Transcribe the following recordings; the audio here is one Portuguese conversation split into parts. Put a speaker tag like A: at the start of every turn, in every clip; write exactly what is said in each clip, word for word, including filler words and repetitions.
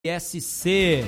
A: S C.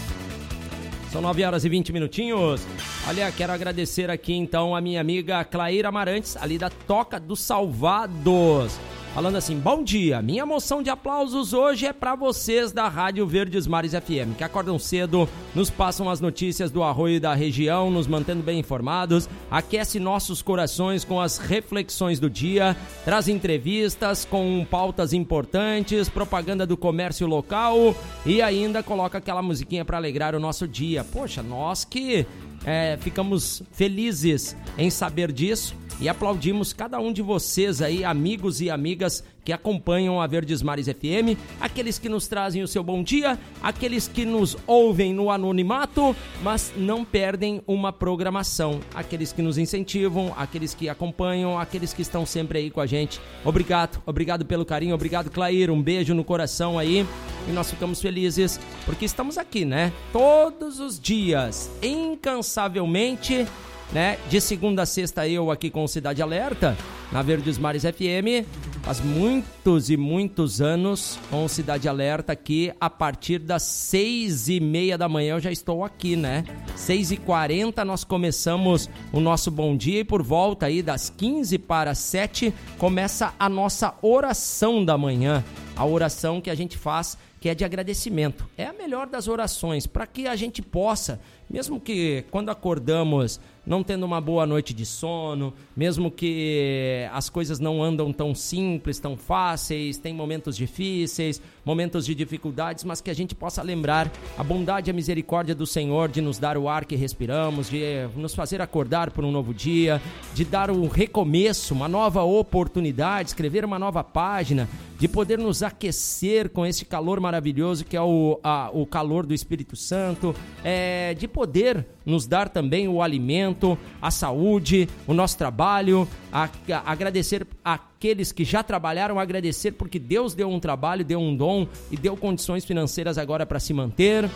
A: São nove horas e vinte minutinhos. Olha, quero agradecer aqui então a minha amiga Claíra Amarantes, ali da Toca dos Salvados. Falando assim, bom dia, minha moção de aplausos hoje é para vocês da Rádio Verdes Mares F M, que acordam cedo, nos passam as notícias do arroio e da região, nos mantendo bem informados, aquece nossos corações com as reflexões do dia, traz entrevistas com pautas importantes, propaganda do comércio local e ainda coloca aquela musiquinha para alegrar o nosso dia. Poxa, nós que é, ficamos felizes em saber disso. E aplaudimos cada um de vocês aí, amigos e amigas que acompanham a Verdes Mares F M, aqueles que nos trazem o seu bom dia, aqueles que nos ouvem no anonimato, mas não perdem uma programação, aqueles que nos incentivam, aqueles que acompanham, aqueles que estão sempre aí com a gente. Obrigado, obrigado pelo carinho, obrigado, Clair, um beijo no coração aí. E nós ficamos felizes porque estamos aqui, né? Todos os dias, incansavelmente, né? De segunda a sexta eu aqui com o Cidade Alerta, na Verdes Mares F M, faz muitos e muitos anos com o Cidade Alerta aqui, a partir das seis e meia da manhã eu já estou aqui, né? seis e quarenta nós começamos o nosso bom dia e por volta aí das quinze para sete começa a nossa oração da manhã, a oração que a gente faz, que é de agradecimento. É a melhor das orações, para que a gente possa, mesmo que quando acordamos não tendo uma boa noite de sono, mesmo que as coisas não andam tão simples, tão fáceis, tem momentos difíceis, momentos de dificuldades, mas que a gente possa lembrar a bondade e a misericórdia do Senhor de nos dar o ar que respiramos, de nos fazer acordar por um novo dia, de dar um recomeço, uma nova oportunidade, escrever uma nova página, de poder nos aquecer com esse calor maravilhoso que é o, a, o calor do Espírito Santo, é, de poder nos dar também o alimento, a saúde, o nosso trabalho, a, a, agradecer aqueles que já trabalharam, agradecer porque Deus deu um trabalho, deu um dom e deu condições financeiras agora para se manter.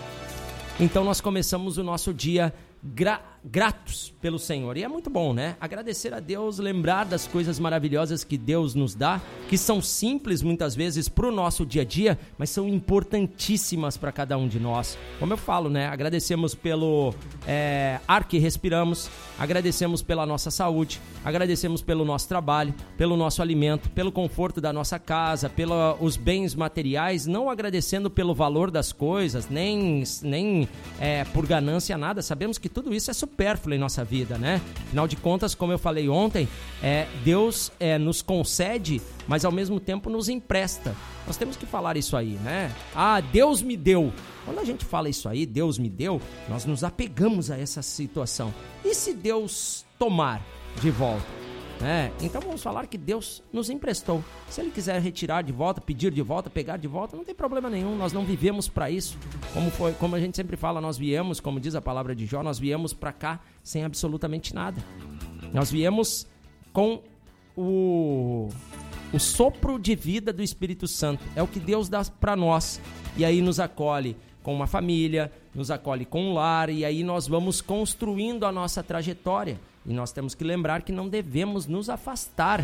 A: Então nós começamos o nosso dia gra- gratos pelo Senhor, e é muito bom, né? Agradecer a Deus, lembrar das coisas maravilhosas que Deus nos dá, que são simples muitas vezes para o nosso dia a dia, mas são importantíssimas para cada um de nós. Como eu falo, né? Agradecemos pelo é, ar que respiramos, agradecemos pela nossa saúde, agradecemos pelo nosso trabalho, pelo nosso alimento, pelo conforto da nossa casa, pelos bens materiais, não agradecendo pelo valor das coisas, nem, nem é, por ganância, nada. Sabemos que tudo isso é supérfluo em nossa vida, né? Afinal de contas, como eu falei ontem, é, Deus é, nos concede, mas ao mesmo tempo nos empresta. Nós temos que falar isso aí, né? Ah, Deus me deu. Quando a gente fala isso aí, Deus me deu, nós nos apegamos a essa situação. E se Deus tomar de volta? É, então vamos falar que Deus nos emprestou. Se Ele quiser retirar de volta, pedir de volta, pegar de volta, não tem problema nenhum. Nós não vivemos para isso. Como, foi, como a gente sempre fala, nós viemos, como diz a palavra de Jó, nós viemos para cá sem absolutamente nada. Nós viemos com o, o sopro de vida do Espírito Santo. É o que Deus dá para nós. E aí nos acolhe com uma família, nos acolhe com um lar, e aí nós vamos construindo a nossa trajetória. E nós temos que lembrar que não devemos nos afastar,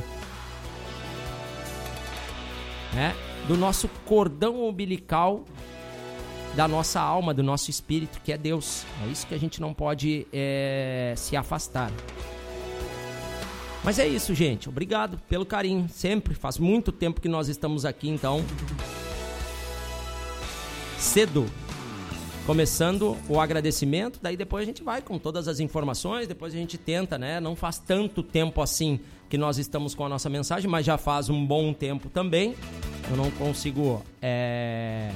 A: né, do nosso cordão umbilical, da nossa alma, do nosso espírito, que é Deus. É isso que a gente não pode é, se afastar. Mas é isso, gente. Obrigado pelo carinho. Sempre, faz muito tempo que nós estamos aqui, então, cedo, começando o agradecimento, daí depois a gente vai com todas as informações, depois a gente tenta, né? Não faz tanto tempo assim que nós estamos com a nossa mensagem, mas já faz um bom tempo também. Eu não consigo é...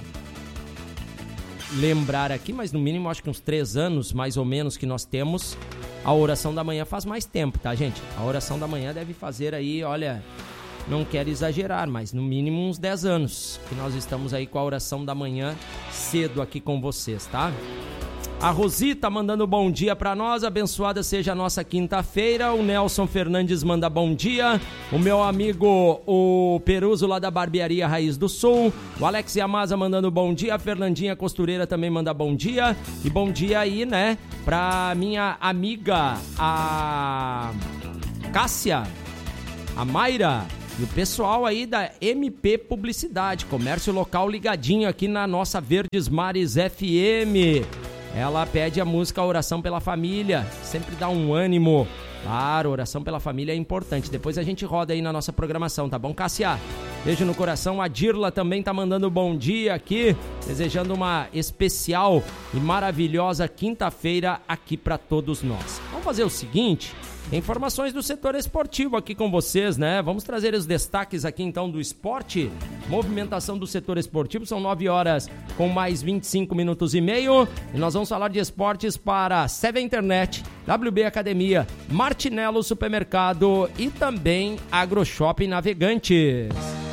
A: lembrar aqui, mas no mínimo acho que uns três anos, mais ou menos, que nós temos a oração da manhã. Faz mais tempo, tá, gente? A oração da manhã deve fazer aí, olha... Não quero exagerar, mas no mínimo uns dez anos que nós estamos aí com a oração da manhã cedo aqui com vocês, tá? A Rosita mandando bom dia pra nós, abençoada seja a nossa quinta-feira. O Nelson Fernandes manda bom dia. O meu amigo, o Peruso lá da Barbearia Raiz do Sul. O Alex Yamaza mandando bom dia. A Fernandinha Costureira também manda bom dia. E bom dia aí, né, pra minha amiga, a Cássia, a Mayra E o pessoal aí da M P Publicidade, comércio local ligadinho aqui na nossa Verdes Mares F M. Ela pede a música Oração pela Família, sempre dá um ânimo. Claro, oração pela família é importante. Depois a gente roda aí na nossa programação, tá bom, Cássia? Beijo no coração. A Dirla também tá mandando um bom dia aqui, desejando uma especial e maravilhosa quinta-feira aqui para todos nós. Vamos fazer o seguinte, informações do setor esportivo aqui com vocês, né? Vamos trazer os destaques aqui então do esporte. Movimentação do setor esportivo, são nove horas com mais vinte e cinco minutos e meio. E nós vamos falar de esportes para Seven Internet, W B Academia, Martinello Supermercado e também AgroShopping Navegantes.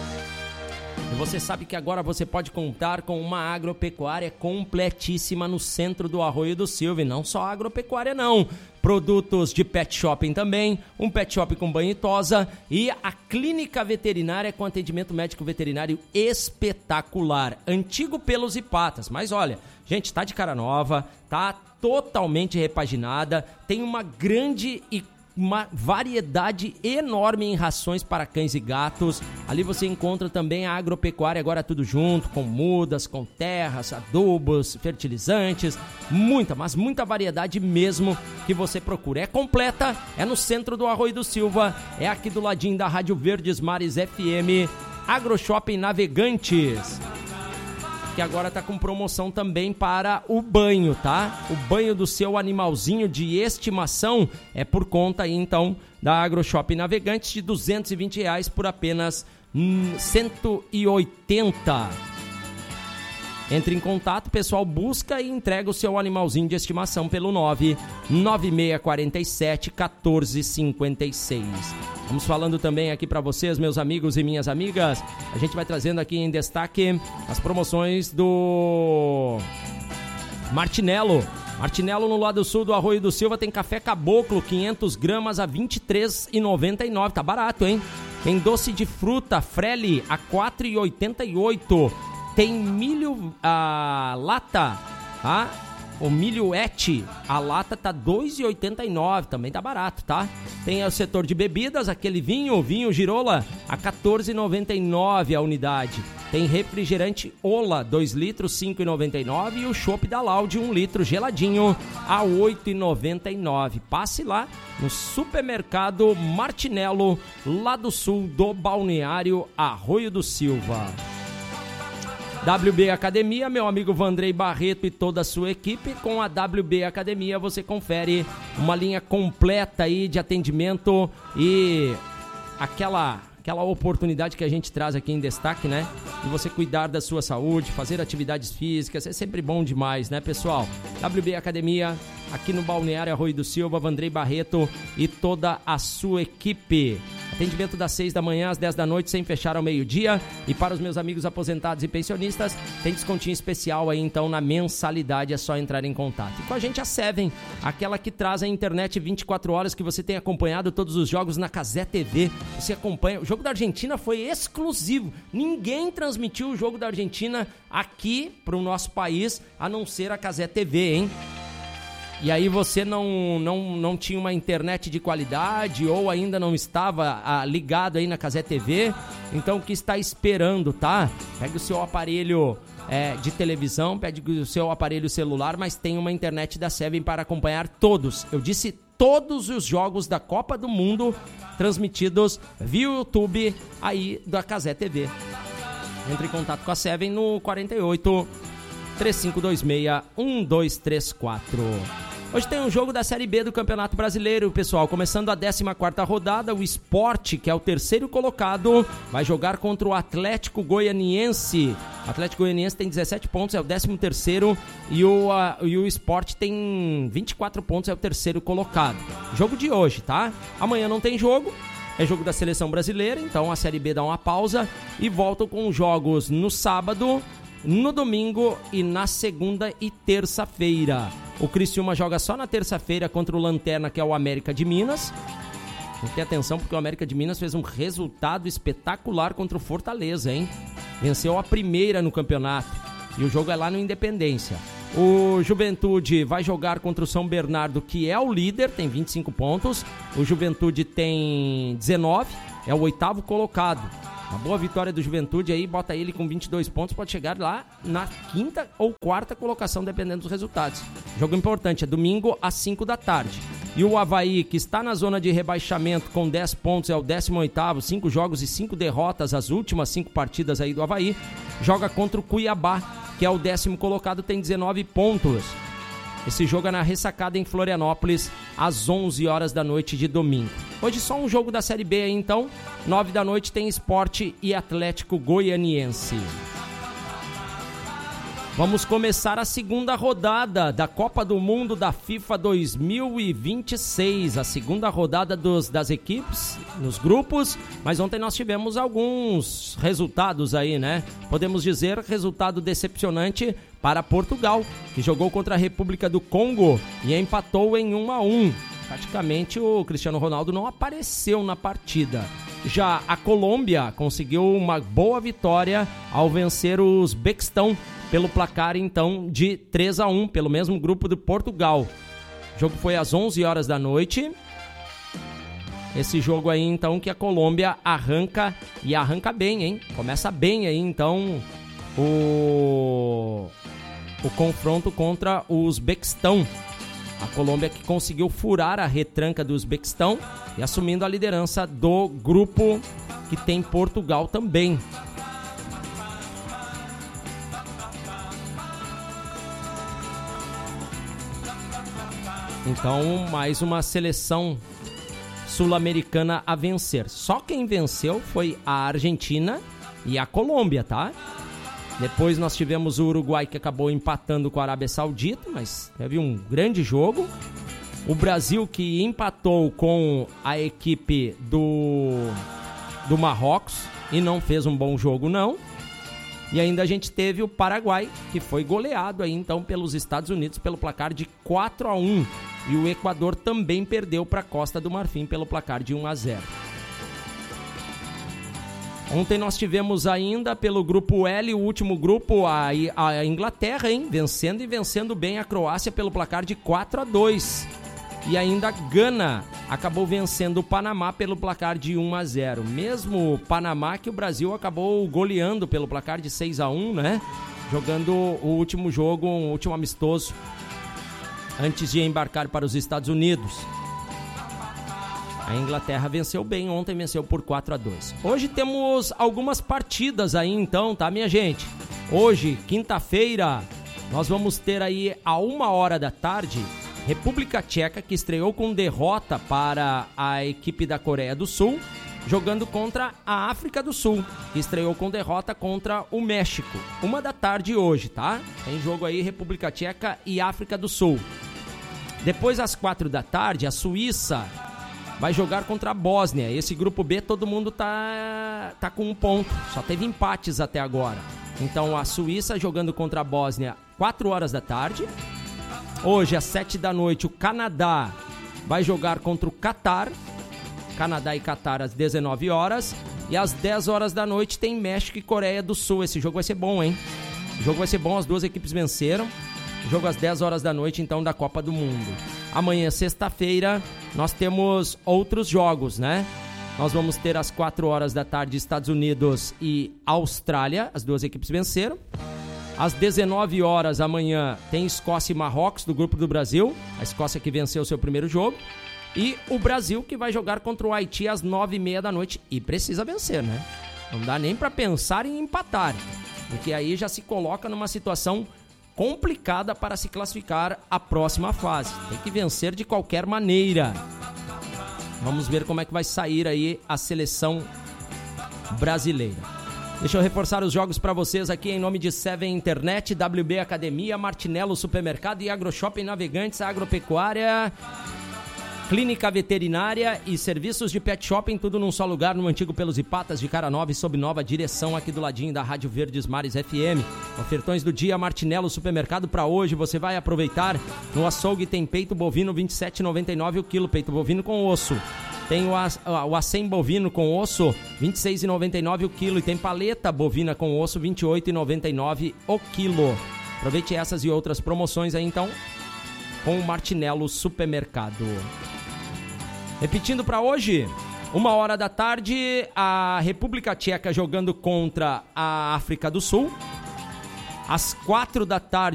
A: E você sabe que agora você pode contar com uma agropecuária completíssima no centro do Arroio do Silva. E não só agropecuária não, produtos de pet shopping também, um pet shop com banho e tosa e a clínica veterinária com atendimento médico veterinário espetacular. Antigo Pelos e Patas, mas olha, gente, tá de cara nova, tá totalmente repaginada, tem uma grande e uma variedade enorme em rações para cães e gatos. Ali você encontra também a agropecuária, agora tudo junto, com mudas, com terras, adubos, fertilizantes, muita, mas muita variedade mesmo que você procura. É completa, é no centro do Arroio do Silva, é aqui do ladinho da Rádio Verdes Mares F M, AgroShopping Navegantes, que agora tá com promoção também para o banho, tá? O banho do seu animalzinho de estimação é por conta aí, então, da AgroShopping Navegantes de duzentos e vinte reais por apenas hum, cento e oitenta. Entre em contato, pessoal, busca e entrega o seu animalzinho de estimação pelo nove nove seis quatro sete um quatro cinco seis. Vamos falando também aqui para vocês, meus amigos e minhas amigas. A gente vai trazendo aqui em destaque as promoções do Martinello. Martinello no lado sul do Arroio do Silva tem café caboclo, quinhentas gramas a vinte e três reais e noventa e nove centavos. Tá barato, hein? Tem doce de fruta Freli a quatro reais e oitenta e oito centavos. Tem milho a lata, tá? O milho et, a lata tá dois reais e oitenta e nove centavos, também tá barato, tá? Tem o setor de bebidas, aquele vinho, vinho Girola, a quatorze reais e noventa e nove centavos a unidade. Tem refrigerante Ola, dois litros, cinco reais e noventa e nove centavos. E o chopp da Laude, um litro geladinho, a oito reais e noventa e nove centavos. Passe lá no supermercado Martinello, lá do sul do balneário Arroio do Silva. W B Academia, meu amigo Vandrei Barreto e toda a sua equipe. Com a W B Academia você confere uma linha completa aí de atendimento e aquela, aquela oportunidade que a gente traz aqui em destaque, né? De você cuidar da sua saúde, fazer atividades físicas, é sempre bom demais, né, pessoal? W B Academia, aqui no Balneário Arroio do Silva, Vandrei Barreto e toda a sua equipe. Atendimento das seis da manhã às dez da noite, sem fechar ao meio-dia. E para os meus amigos aposentados e pensionistas, tem descontinho especial aí, então, na mensalidade. É só entrar em contato. E com a gente a Seven, aquela que traz a internet vinte e quatro horas, que você tem acompanhado todos os jogos na Cazé T V. Você acompanha. O jogo da Argentina foi exclusivo. Ninguém transmitiu o jogo da Argentina aqui para o nosso país, a não ser a Cazé T V, hein? E aí você não, não, não tinha uma internet de qualidade ou ainda não estava ah, ligado aí na Cazé T V, então o que está esperando, tá? Pega o seu aparelho é, de televisão, pega o seu aparelho celular, mas tem uma internet da Seven para acompanhar todos, eu disse todos os jogos da Copa do Mundo transmitidos via YouTube aí da Cazé T V. Entre em contato com a Seven no quarenta e oito, três cinco dois seis, um dois três quatro. Hoje tem um jogo da Série B do Campeonato Brasileiro, pessoal. Começando a décima quarta rodada, o Sport, que é o terceiro colocado, vai jogar contra o Atlético Goianiense. O Atlético Goianiense tem dezessete pontos, é o décimo terceiro, e o, a, e o Sport tem vinte e quatro pontos, é o terceiro colocado. Jogo de hoje, tá? Amanhã não tem jogo. É jogo da Seleção Brasileira, então a Série B dá uma pausa e voltam com jogos no sábado, no domingo e na segunda e terça-feira. O Criciúma joga só na terça-feira contra o Lanterna, que é o América de Minas. Tem que ter atenção porque o América de Minas fez um resultado espetacular contra o Fortaleza, hein? Venceu a primeira no campeonato e o jogo é lá no Independência. O Juventude vai jogar contra o São Bernardo, que é o líder, tem vinte e cinco pontos. O Juventude tem dezenove, é o oitavo colocado. Uma boa vitória do Juventude aí, bota ele com vinte e dois pontos, pode chegar lá na quinta ou quarta colocação, dependendo dos resultados. Jogo importante, é domingo às cinco da tarde. E o Avaí, que está na zona de rebaixamento com dez pontos, é o décimo oitavo, cinco jogos e cinco derrotas, as últimas cinco partidas aí do Avaí, joga contra o Cuiabá, que é o décimo colocado, tem dezenove pontos. Esse jogo é na Ressacada em Florianópolis, às onze horas da noite de domingo. Hoje só um jogo da Série B aí, então, nove da noite tem Sport e Atlético Goianiense. Vamos começar a segunda rodada da Copa do Mundo da FIFA dois mil e vinte e seis, a segunda rodada dos, das equipes nos grupos, mas ontem nós tivemos alguns resultados aí, né? Podemos dizer resultado decepcionante para Portugal, que jogou contra a República do Congo e empatou em um a um. Praticamente o Cristiano Ronaldo não apareceu na partida. Já a Colômbia conseguiu uma boa vitória ao vencer o Uzbequistão pelo placar, então, de três a um, pelo mesmo grupo do Portugal. O jogo foi às onze horas da noite. Esse jogo aí, então, que a Colômbia arranca, e arranca bem, hein? Começa bem aí, então, o, o confronto contra o Uzbequistão. A Colômbia que conseguiu furar a retranca do Uzbequistão e assumindo a liderança do grupo que tem Portugal também. Então, mais uma seleção sul-americana a vencer. Só quem venceu foi a Argentina e a Colômbia, tá? Depois nós tivemos o Uruguai, que acabou empatando com a Arábia Saudita, mas teve um grande jogo. O Brasil, que empatou com a equipe do, do Marrocos e não fez um bom jogo, não. E ainda a gente teve o Paraguai, que foi goleado aí, então, pelos Estados Unidos pelo placar de quatro a um. E o Equador também perdeu para a Costa do Marfim pelo placar de um a zero. Ontem nós tivemos ainda pelo grupo L, o último grupo, a, a Inglaterra, hein? Vencendo e vencendo bem a Croácia pelo placar de quatro a dois. E ainda a Gana acabou vencendo o Panamá pelo placar de um a zero. Mesmo o Panamá que o Brasil acabou goleando pelo placar de seis a um, né? Jogando o último jogo, um último amistoso, antes de embarcar para os Estados Unidos. A Inglaterra venceu bem, ontem venceu por quatro a dois. Hoje temos algumas partidas aí então, tá, minha gente? Hoje, quinta-feira, nós vamos ter aí a uma hora da tarde, República Tcheca, que estreou com derrota para a equipe da Coreia do Sul, jogando contra a África do Sul, que estreou com derrota contra o México. Uma da tarde hoje, tá? Tem jogo aí, República Tcheca e África do Sul. Depois, às quatro da tarde, a Suíça vai jogar contra a Bósnia. Esse grupo B, todo mundo tá, tá com um ponto. Só teve empates até agora. Então, a Suíça jogando contra a Bósnia, quatro horas da tarde. Hoje, às sete da noite, o Canadá vai jogar contra o Catar. Canadá e Catar às dezenove horas. E às dez horas da noite tem México e Coreia do Sul. Esse jogo vai ser bom, hein? O jogo vai ser bom, as duas equipes venceram. Jogo às dez horas da noite, então, da Copa do Mundo. Amanhã, sexta-feira, nós temos outros jogos, né? Nós vamos ter às quatro horas da tarde Estados Unidos e Austrália. As duas equipes venceram. Às dezenove horas, amanhã, tem Escócia e Marrocos, do grupo do Brasil. A Escócia que venceu o seu primeiro jogo. E o Brasil, que vai jogar contra o Haiti às nove e meia da noite. E precisa vencer, né? Não dá nem para pensar em empatar. Porque aí já se coloca numa situação complicada para se classificar à próxima fase. Tem que vencer de qualquer maneira. Vamos ver como é que vai sair aí a seleção brasileira. Deixa eu reforçar os jogos para vocês aqui em nome de Seven Internet, W B Academia, Martinello Supermercado e AgroShopping Navegantes, Agropecuária, Clínica Veterinária e serviços de pet shopping, tudo num só lugar, no antigo Pelos e Patas de Cara Nova e sob nova direção aqui do ladinho da Rádio Verdes Mares F M. Ofertões do dia, Martinello Supermercado para hoje, você vai aproveitar. No açougue tem peito bovino vinte e sete reais e noventa e nove centavos o quilo, peito bovino com osso. Tem o, o acém bovino com osso, vinte e seis reais e noventa e nove centavos o quilo. E tem paleta bovina com osso, vinte e oito reais e noventa e nove centavos o quilo. Aproveite essas e outras promoções aí então com o Martinello Supermercado. Repetindo para hoje, uma hora da tarde, a República Tcheca jogando contra a África do Sul. Às quatro da tarde